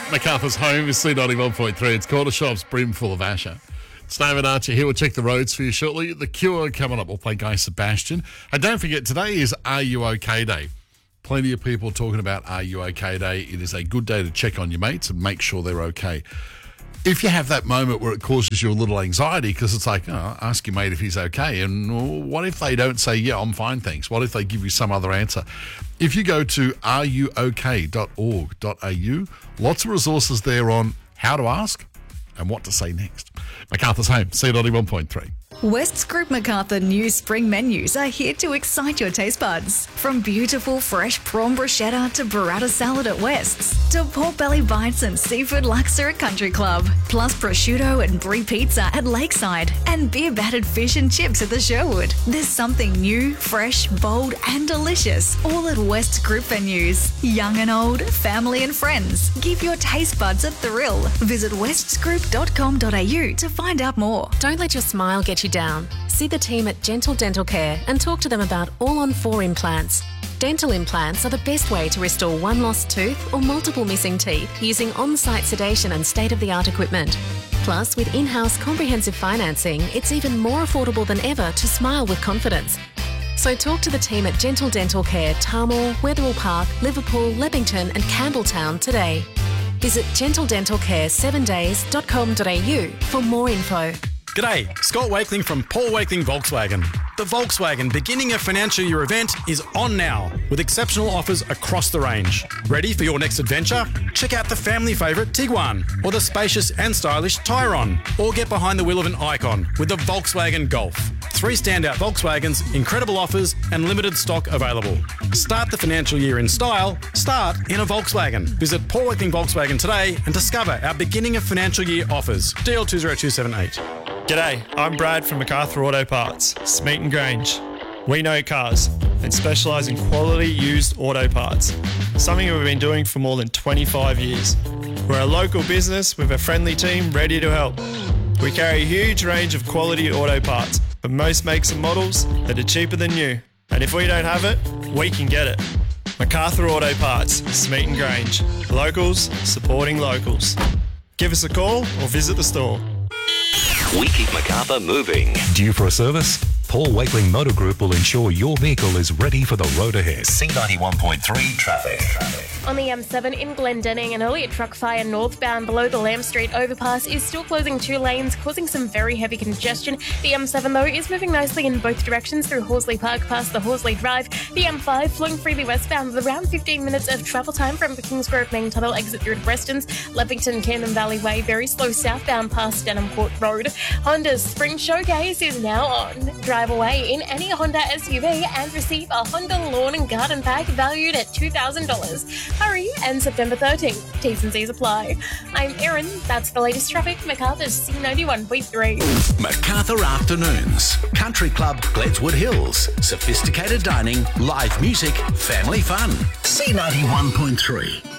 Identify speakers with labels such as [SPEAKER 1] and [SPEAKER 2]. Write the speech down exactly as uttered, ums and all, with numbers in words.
[SPEAKER 1] MacArthur's home is C ninety-one point three. It's Corner Shop's brimful of Asher. It's David Archer here. We'll check the roads for you shortly. The Cure coming up. We'll play Guy Sebastian. And don't forget, today is Are You OK Day. Plenty of people talking about Are You OK Day. It is a good day to check on your mates and make sure they're okay. If you have that moment where it causes you a little anxiety because it's like, oh, ask your mate if he's okay. And well, what if they don't say, yeah, I'm fine, thanks? What if they give you some other answer? If you go to are you ok dot org dot a u, lots of resources there on how to ask and what to say next. MacArthur's home, C ninety-one point three.
[SPEAKER 2] West's Group MacArthur new spring menus are here to excite your taste buds. From beautiful fresh prawn bruschetta to burrata salad at West's, to pork belly bites and seafood laksa at Country Club, plus prosciutto and brie pizza at Lakeside, and beer battered fish and chips at the Sherwood. There's something new, fresh, bold and delicious, all at West's Group venues. Young and old, family and friends, give your taste buds a thrill. Visit wests group dot com dot a u to find out more.
[SPEAKER 3] Don't let your smile get you down. See the team at Gentle Dental Care and talk to them about all-on-four implants. Dental implants are the best way to restore one lost tooth or multiple missing teeth using on-site sedation and state-of-the-art equipment. Plus, with in-house comprehensive financing, it's even more affordable than ever to smile with confidence. So talk to the team at Gentle Dental Care, Tarmore, Wetherill Park, Liverpool, Leppington and Campbelltown today. Visit gentle dental care seven days dot com dot a u for more info.
[SPEAKER 4] G'day, Scott Wakeling from Paul Wakeling Volkswagen. The Volkswagen beginning of financial year event is on now with exceptional offers across the range. Ready for your next adventure? Check out the family favourite Tiguan or the spacious and stylish Tyron, or get behind the wheel of an icon with the Volkswagen Golf. Three standout Volkswagens, incredible offers and limited stock available. Start the financial year in style. Start in a Volkswagen. Visit Paul Wakeling Volkswagen today and discover our beginning of financial year offers. D L two zero two seven eight.
[SPEAKER 5] G'day, I'm Brad from MacArthur Auto Parts, Smeaton Grange. We know cars and specialise in quality used auto parts, something we've been doing for more than twenty-five years. We're a local business with a friendly team ready to help. We carry a huge range of quality auto parts for most makes and models that are cheaper than new. And if we don't have it, we can get it. MacArthur Auto Parts, Smeaton Grange. Locals supporting locals. Give us a call or visit the store.
[SPEAKER 6] We keep MacArthur moving.
[SPEAKER 7] Due for a service? Paul Wakeling Motor Group will ensure your vehicle is ready for the road ahead.
[SPEAKER 6] C ninety-one point three traffic.
[SPEAKER 8] On the M seven in Glendenning, an earlier truck fire northbound below the Lamb Street overpass is still closing two lanes, causing some very heavy congestion. The M seven, though, is moving nicely in both directions through Horsley Park past the Horsley Drive. The M five flowing freely westbound with around fifteen minutes of travel time from the Kingsgrove main tunnel exit through to Prestons. Leppington, Camden Valley Way, very slow southbound past Denham Court Road. Honda's Spring Showcase is now on. Drive away in any Honda S U V and receive a Honda Lawn and Garden Pack valued at two thousand dollars. Hurry, and September thirteenth. T's and C's apply. I'm Erin. That's the latest traffic. MacArthur's C ninety-one point three.
[SPEAKER 6] MacArthur Afternoons. Country Club, Gledswood Hills. Sophisticated dining, live music, family fun. C ninety-one point three.